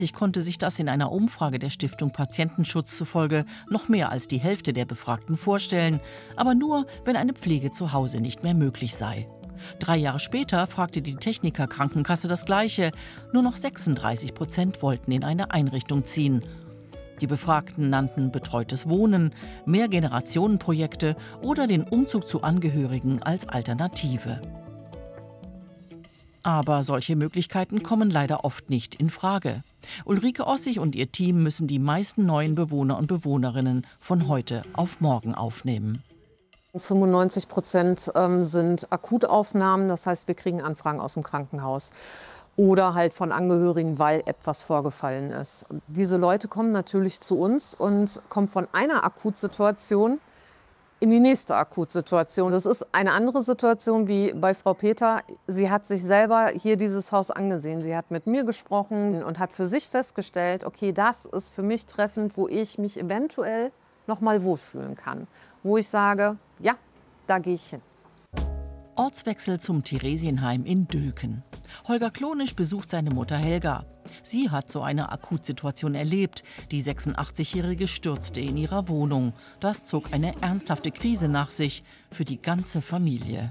konnte sich das in einer Umfrage der Stiftung Patientenschutz zufolge noch mehr als die Hälfte der Befragten vorstellen, aber nur, wenn eine Pflege zu Hause nicht mehr möglich sei. 3 Jahre später fragte die Techniker Krankenkasse das Gleiche. Nur noch 36% wollten in eine Einrichtung ziehen. Die Befragten nannten betreutes Wohnen, Mehrgenerationenprojekte oder den Umzug zu Angehörigen als Alternative. Aber solche Möglichkeiten kommen leider oft nicht in Frage. Ulrike Ossig und ihr Team müssen die meisten neuen Bewohner und Bewohnerinnen von heute auf morgen aufnehmen. 95% sind Akutaufnahmen, das heißt, wir kriegen Anfragen aus dem Krankenhaus oder halt von Angehörigen, weil etwas vorgefallen ist. Und diese Leute kommen natürlich zu uns und kommen von einer Akutsituation in die nächste Akutsituation. Das ist eine andere Situation wie bei Frau Peter. Sie hat sich selber hier dieses Haus angesehen. Sie hat mit mir gesprochen und hat für sich festgestellt, okay, das ist für mich treffend, wo ich mich eventuell noch mal wohlfühlen kann. Wo ich sage, ja, da gehe ich hin. Ortswechsel zum Theresienheim in Dülken. Holger Klonisch besucht seine Mutter Helga. Sie hat so eine Akutsituation erlebt. Die 86-Jährige stürzte in ihrer Wohnung. Das zog eine ernsthafte Krise nach sich für die ganze Familie.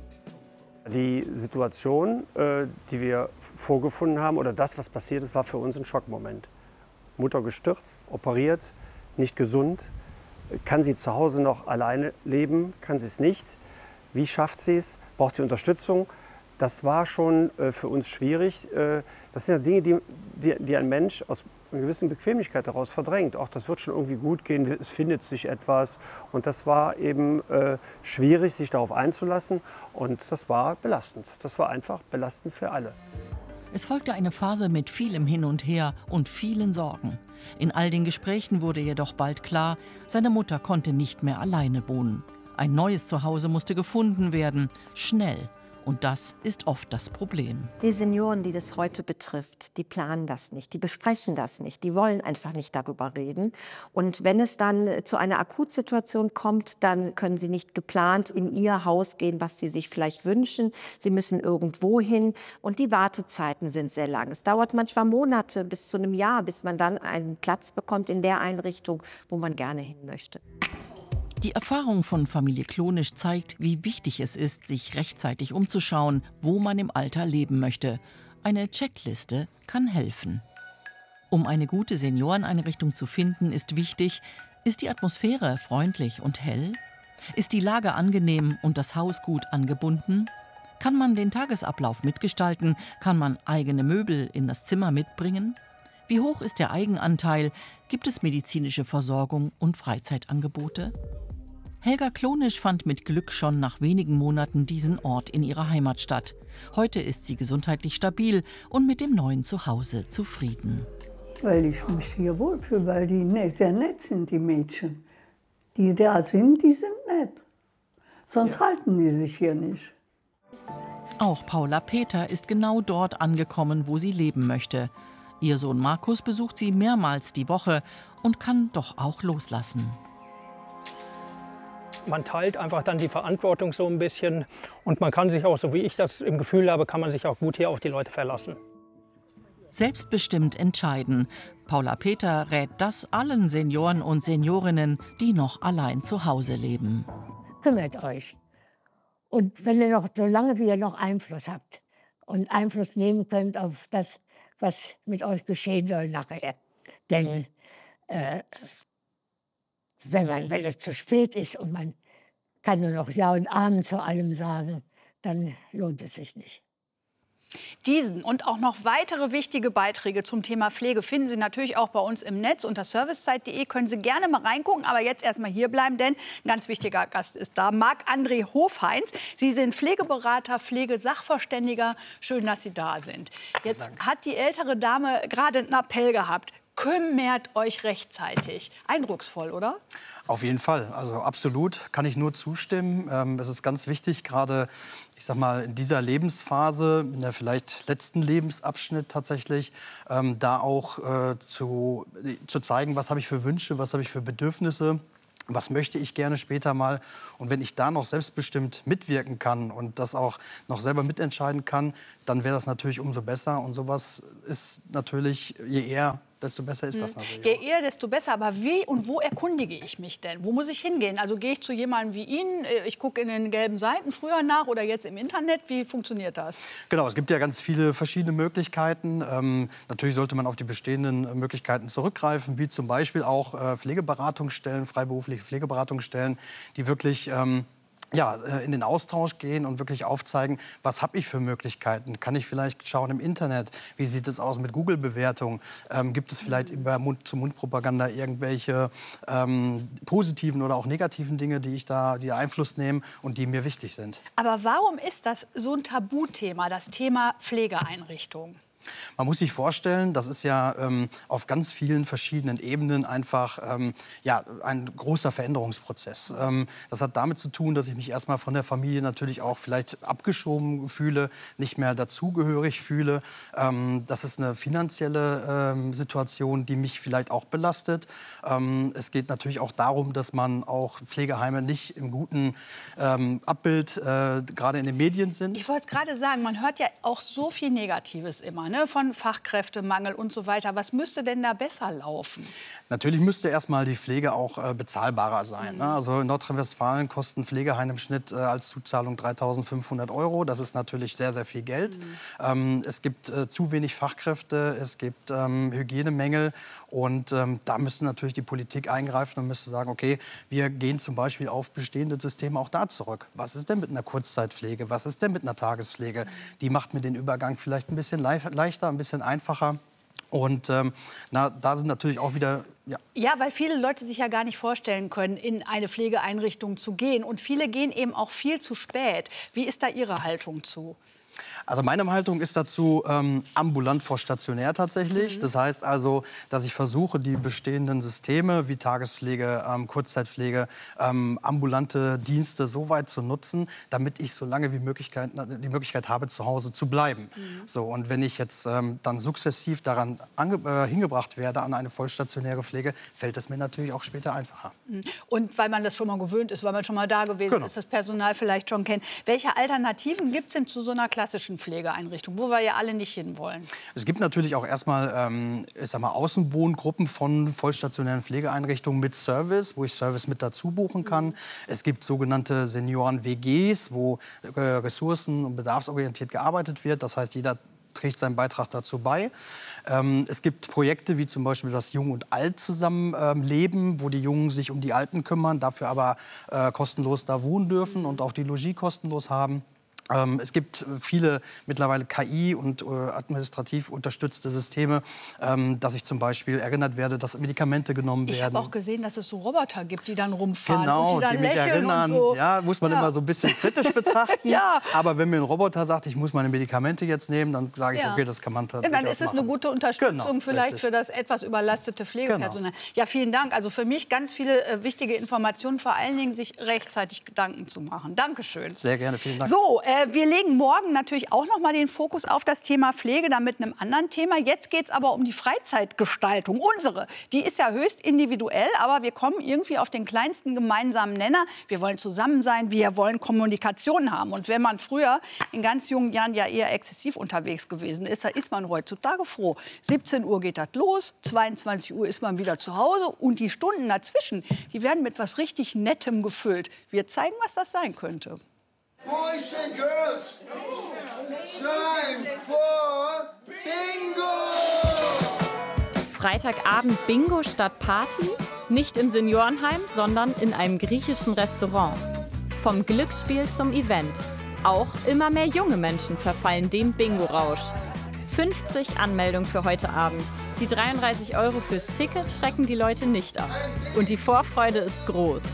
Die Situation, die wir vorgefunden haben, oder das, was passiert ist, war für uns ein Schockmoment. Mutter gestürzt, operiert, nicht gesund. Kann sie zu Hause noch alleine leben? Kann sie es nicht? Wie schafft sie es? Braucht sie Unterstützung? Das war schon für uns schwierig. Das sind ja Dinge, die ein Mensch aus einer gewissen Bequemlichkeit daraus verdrängt. Auch das wird schon irgendwie gut gehen, es findet sich etwas. Und das war eben schwierig, sich darauf einzulassen. Und das war belastend. Das war einfach belastend für alle. Es folgte eine Phase mit vielem Hin und Her und vielen Sorgen. In all den Gesprächen wurde jedoch bald klar, seine Mutter konnte nicht mehr alleine wohnen. Ein neues Zuhause musste gefunden werden, schnell. Und das ist oft das Problem. Die Senioren, die das heute betrifft, die planen das nicht, die besprechen das nicht, die wollen einfach nicht darüber reden. Und wenn es dann zu einer Akutsituation kommt, dann können sie nicht geplant in ihr Haus gehen, was sie sich vielleicht wünschen. Sie müssen irgendwo hin und die Wartezeiten sind sehr lang. Es dauert manchmal Monate bis zu einem Jahr, bis man dann einen Platz bekommt in der Einrichtung, wo man gerne hin möchte. Die Erfahrung von Familie Klonisch zeigt, wie wichtig es ist, sich rechtzeitig umzuschauen, wo man im Alter leben möchte. Eine Checkliste kann helfen. Um eine gute Senioreneinrichtung zu finden, ist wichtig, ist die Atmosphäre freundlich und hell? Ist die Lage angenehm und das Haus gut angebunden? Kann man den Tagesablauf mitgestalten? Kann man eigene Möbel in das Zimmer mitbringen? Wie hoch ist der Eigenanteil? Gibt es medizinische Versorgung und Freizeitangebote? Helga Klonisch fand mit Glück schon nach wenigen Monaten diesen Ort in ihrer Heimatstadt. Heute ist sie gesundheitlich stabil und mit dem neuen Zuhause zufrieden. Weil ich mich hier wohlfühle, weil die sehr nett sind, die Mädchen. Die da sind, die sind nett. Sonst halten die sich hier nicht. Auch Paula Peter ist genau dort angekommen, wo sie leben möchte. Ihr Sohn Markus besucht sie mehrmals die Woche und kann doch auch loslassen. Man teilt einfach dann die Verantwortung so ein bisschen und man kann sich auch, so wie ich das im Gefühl habe, kann man sich auch gut hier auf die Leute verlassen. Selbstbestimmt entscheiden. Paula Peter rät das allen Senioren und Seniorinnen, die noch allein zu Hause leben. Kümmert euch. Und wenn ihr noch, solange wie ihr noch Einfluss habt und Einfluss nehmen könnt auf das, was mit euch geschehen soll nachher. Denn wenn es zu spät ist und man kann nur noch Ja und Amen zu allem sagen, dann lohnt es sich nicht. Diesen und auch noch weitere wichtige Beiträge zum Thema Pflege finden Sie natürlich auch bei uns im Netz unter servicezeit.de. Können Sie gerne mal reingucken, aber jetzt erst mal hier bleiben, denn ein ganz wichtiger Gast ist da, Marc-André Hofheinz. Sie sind Pflegeberater, Pflegesachverständiger. Schön, dass Sie da sind. Jetzt hat die ältere Dame gerade einen Appell gehabt. Kümmert euch rechtzeitig. Eindrucksvoll, oder? Auf jeden Fall, also absolut, kann ich nur zustimmen. Es ist ganz wichtig, gerade, ich sag mal, in dieser Lebensphase, in der vielleicht letzten Lebensabschnitt tatsächlich, da auch zu zeigen, was habe ich für Wünsche, was habe ich für Bedürfnisse. Was möchte ich gerne später mal? Und wenn ich da noch selbstbestimmt mitwirken kann und das auch noch selber mitentscheiden kann, dann wäre das natürlich umso besser. Und sowas ist natürlich, je eher, desto besser ist das natürlich. Je eher, desto besser. Aber wie und wo erkundige ich mich denn? Wo muss ich hingehen? Also gehe ich zu jemandem wie Ihnen, ich gucke in den gelben Seiten früher nach oder jetzt im Internet? Wie funktioniert das? Genau, es gibt ja ganz viele verschiedene Möglichkeiten. Natürlich sollte man auf die bestehenden Möglichkeiten zurückgreifen, wie zum Beispiel auch Pflegeberatungsstellen, freiberufliche Pflegeberatungsstellen, die wirklich in den Austausch gehen und wirklich aufzeigen, was habe ich für Möglichkeiten? Kann ich vielleicht schauen im Internet, wie sieht es aus mit Google-Bewertungen? Gibt es vielleicht über Mund-zu-Mund-Propaganda irgendwelche positiven oder auch negativen Dinge, die Einfluss nehmen und die mir wichtig sind? Aber warum ist das so ein Tabuthema, das Thema Pflegeeinrichtungen? Man muss sich vorstellen, das ist ja auf ganz vielen verschiedenen Ebenen einfach ein großer Veränderungsprozess. Das hat damit zu tun, dass ich mich erstmal von der Familie natürlich auch vielleicht abgeschoben fühle, nicht mehr dazugehörig fühle. Das ist eine finanzielle Situation, die mich vielleicht auch belastet. Es geht natürlich auch darum, dass man auch Pflegeheime nicht im guten Abbild gerade in den Medien sind. Ich wollte gerade sagen, man hört ja auch so viel Negatives immer, ne? Von Fachkräftemangel und so weiter. Was müsste denn da besser laufen? Natürlich müsste erstmal die Pflege auch bezahlbarer sein. Ne? Also in Nordrhein-Westfalen kosten Pflegeheime im Schnitt als Zuzahlung 3.500 €. Das ist natürlich sehr, sehr viel Geld. Es gibt zu wenig Fachkräfte, es gibt Hygienemängel. Und da müsste natürlich die Politik eingreifen und müsste sagen, okay, wir gehen zum Beispiel auf bestehende Systeme auch da zurück. Was ist denn mit einer Kurzzeitpflege? Was ist denn mit einer Tagespflege? Die macht mir den Übergang vielleicht ein bisschen leichter, ein bisschen einfacher. Und da sind natürlich auch wieder... Ja, weil viele Leute sich ja gar nicht vorstellen können, in eine Pflegeeinrichtung zu gehen. Und viele gehen eben auch viel zu spät. Wie ist da Ihre Haltung zu? Also meine Haltung ist dazu ambulant vor stationär tatsächlich. Das heißt also, dass ich versuche, die bestehenden Systeme wie Tagespflege, Kurzzeitpflege, ambulante Dienste so weit zu nutzen, damit ich so lange wie die Möglichkeit habe, zu Hause zu bleiben. So, und wenn ich jetzt dann sukzessiv daran hingebracht werde, an eine vollstationäre Pflege, fällt es mir natürlich auch später einfacher. Und weil man das schon mal gewöhnt ist, weil man schon mal da gewesen ist, das Personal vielleicht schon kennt. Welche Alternativen gibt es denn zu so einer klassischen Pflegeeinrichtung, wo wir ja alle nicht hinwollen? Es gibt natürlich auch erstmal Außenwohngruppen von vollstationären Pflegeeinrichtungen mit Service, wo ich Service mit dazu buchen kann. Es gibt sogenannte Senioren-WGs, wo ressourcen- und bedarfsorientiert gearbeitet wird. Das heißt, jeder trägt seinen Beitrag dazu bei. Es gibt Projekte wie zum Beispiel das Jung und Alt zusammenleben, wo die Jungen sich um die Alten kümmern, dafür aber kostenlos da wohnen dürfen und auch die Logis kostenlos haben. Es gibt viele mittlerweile KI- und administrativ unterstützte Systeme, dass ich zum Beispiel erinnert werde, dass Medikamente genommen werden. Ich habe auch gesehen, dass es so Roboter gibt, die dann rumfahren und die dann mich lächeln erinnern. und so. Ja, muss man immer so ein bisschen kritisch betrachten. Aber wenn mir ein Roboter sagt, ich muss meine Medikamente jetzt nehmen, dann sage ich, okay, das kann man tatsächlich dann ist es eine gute Unterstützung vielleicht für das etwas überlastete Pflegepersonal. Ja, vielen Dank. Also für mich ganz viele wichtige Informationen, vor allen Dingen sich rechtzeitig Gedanken zu machen. Dankeschön. Sehr gerne, vielen Dank. So, wir legen morgen natürlich auch noch mal den Fokus auf das Thema Pflege, dann mit einem anderen Thema. Jetzt geht es aber um die Freizeitgestaltung. Unsere, die ist ja höchst individuell, aber wir kommen irgendwie auf den kleinsten gemeinsamen Nenner. Wir wollen zusammen sein, wir wollen Kommunikation haben. Und wenn man früher in ganz jungen Jahren ja eher exzessiv unterwegs gewesen ist, da ist man heutzutage froh. 17 Uhr geht das los, 22 Uhr ist man wieder zu Hause und die Stunden dazwischen, die werden mit was richtig Nettem gefüllt. Wir zeigen, was das sein könnte. Boys and girls, time for Bingo! Freitagabend Bingo statt Party? Nicht im Seniorenheim, sondern in einem griechischen Restaurant. Vom Glücksspiel zum Event. Auch immer mehr junge Menschen verfallen dem Bingo-Rausch. 50 Anmeldungen für heute Abend. Die 33 € fürs Ticket schrecken die Leute nicht ab. Und die Vorfreude ist groß.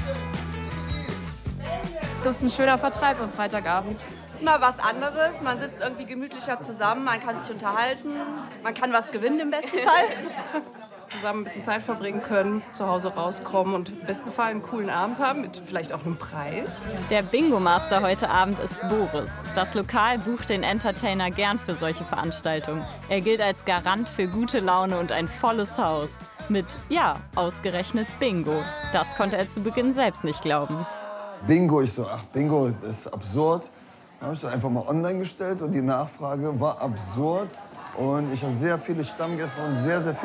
Das ist ein schöner Vertreib am Freitagabend. Es ist mal was anderes, man sitzt irgendwie gemütlicher zusammen, man kann sich unterhalten, man kann was gewinnen im besten Fall. Zusammen ein bisschen Zeit verbringen können, zu Hause rauskommen und im besten Fall einen coolen Abend haben, mit vielleicht auch einem Preis. Der Bingo-Master heute Abend ist Boris. Das Lokal bucht den Entertainer gern für solche Veranstaltungen. Er gilt als Garant für gute Laune und ein volles Haus. Mit, ja, ausgerechnet Bingo. Das konnte er zu Beginn selbst nicht glauben. Bingo, ich so, ach Bingo, das ist absurd. Dann habe ich das einfach mal online gestellt und die Nachfrage war absurd. Und ich habe sehr viele Stammgäste und sehr viele